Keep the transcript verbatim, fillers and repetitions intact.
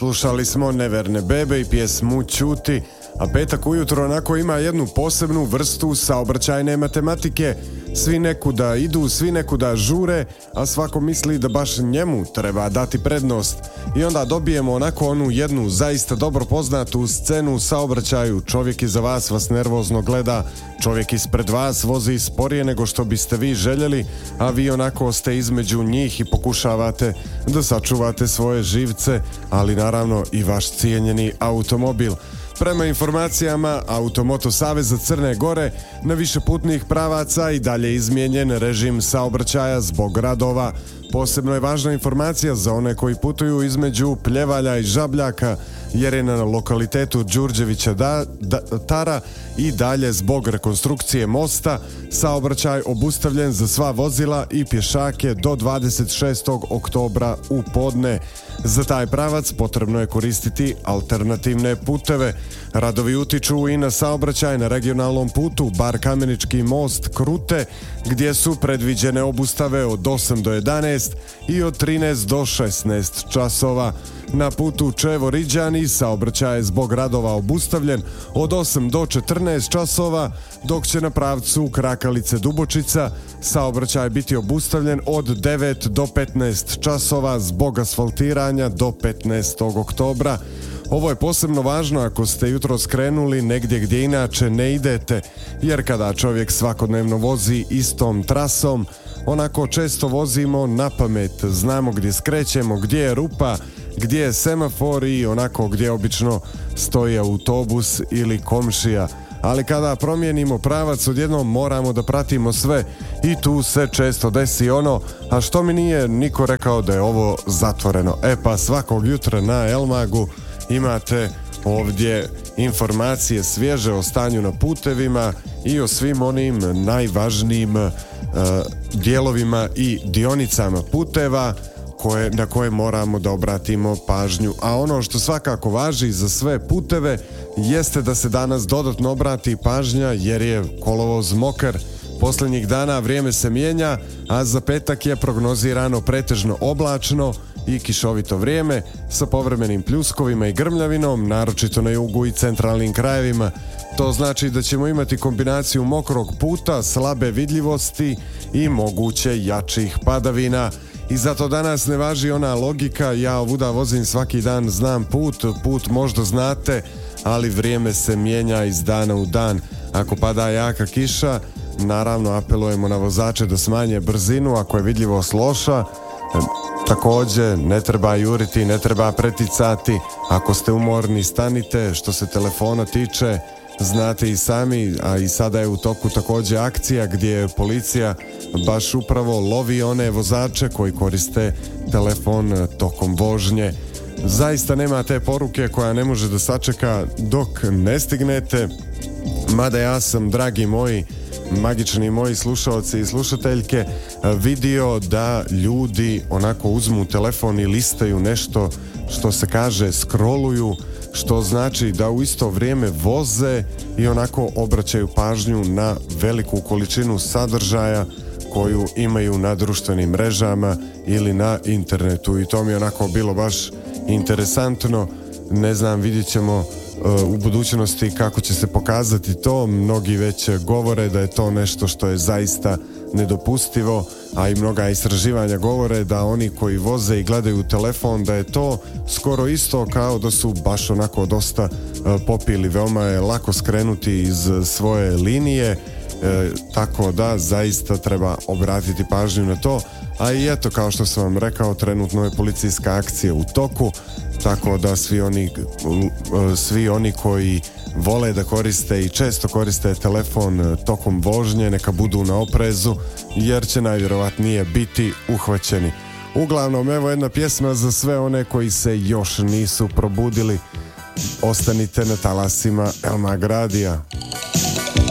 Slušali smo Neverne bebe i pjesmu Ćuti, a petak ujutro onako ima jednu posebnu vrstu saobraćajne matematike. Svi nekuda idu, svi nekuda žure, a svako misli da baš njemu treba dati prednost. I onda dobijemo onako onu jednu zaista dobro poznatu scenu u saobraćaju. Čovjek iza vas vas nervozno gleda, čovjek ispred vas vozi sporije nego što biste vi željeli, a vi onako ste između njih i pokušavate da sačuvate svoje živce, ali naravno i vaš cijenjeni automobil. Prema informacijama Automoto Saveza Crne Gore, na više putnih pravaca i dalje izmijenjen režim saobraćaja zbog radova. Posebno je važna informacija za one koji putuju između Pljevalja i Žabljaka, jer je na lokalitetu Đurđevića da, da, Tara i dalje zbog rekonstrukcije mosta saobraćaj obustavljen za sva vozila i pješake do dvadeset šestog oktobra u podne. Za taj pravac potrebno je koristiti alternativne puteve. Radovi utiču i na saobraćaj na regionalnom putu Bar Kamenički most Krute, gdje su predviđene obustave od osam do jedanaest i od trinaest do šesnaest časova. Na putu Čevo-Riđani saobraćaj je zbog radova obustavljen od osam do četrnaest časova, dok će na pravcu Krakalice-Dubočica saobraćaj biti obustavljen od devet do petnaest časova zbog asfaltiranja do petnaestog oktobra. Ovo je posebno važno ako ste jutro skrenuli negdje gdje inače ne idete, jer kada čovjek svakodnevno vozi istom trasom, onako često vozimo na pamet, znamo gdje skrećemo, gdje je rupa, gdje je semafor i onako gdje obično stoji autobus ili komšija. Ali kada promijenimo pravac, odjednom moramo da pratimo sve i tu se često desi ono, a što mi nije niko rekao da je ovo zatvoreno. E pa svakog jutra na Elmagu imate ovdje informacije svježe o stanju na putevima i o svim onim najvažnijim uh, dijelovima i dionicama puteva koje, na koje moramo da obratimo pažnju. A ono što svakako važi za sve puteve jeste da se danas dodatno obrati pažnja jer je kolovoz mokar. Posljednjih dana vrijeme se mijenja, a za petak je prognozirano pretežno oblačno i kišovito vrijeme sa povremenim pljuskovima i grmljavinom, naročito na jugu i centralnim krajevima. To znači da ćemo imati kombinaciju mokrog puta, slabe vidljivosti i moguće jačih padavina. I zato danas ne važi ona logika, ja ovuda vozim svaki dan, znam put, put možda znate, ali vrijeme se mijenja iz dana u dan. Ako pada jaka kiša, naravno apelujemo na vozače da smanje brzinu, ako je vidljivost loša, također ne treba juriti, ne treba preticati, ako ste umorni stanite. Što se telefona tiče, znate i sami, a i sada je u toku također akcija gdje policija baš upravo lovi one vozače koji koriste telefon tokom vožnje. Zaista nema te poruke koja ne može da sačeka dok ne stignete, mada ja sam, dragi moji, magični moji slušalci i slušateljke, vidio da ljudi onako uzmu telefon i listaju nešto, što se kaže scrolluju, što znači da u isto vrijeme voze i onako obraćaju pažnju na veliku količinu sadržaja koju imaju na društvenim mrežama ili na internetu. I to mi je onako bilo baš interesantno. Ne znam, vidjet ćemo uh, u budućnosti kako će se pokazati to. Mnogi već govore da je to nešto što je zaista nedopustivo, a i mnoga istraživanja govore da oni koji voze i gledaju telefon, da je to skoro isto kao da su baš onako dosta uh, popili. Veoma je lako skrenuti iz svoje linije, e, tako da zaista treba obratiti pažnju na to. A i eto, kao što sam vam rekao, trenutno je policijska akcija u toku, tako da svi oni, svi oni koji vole da koriste i često koriste telefon tokom vožnje, neka budu na oprezu, jer će najvjerovatnije biti uhvaćeni. Uglavnom, evo jedna pjesma za sve one koji se još nisu probudili. Ostanite na talasima Elmag radija.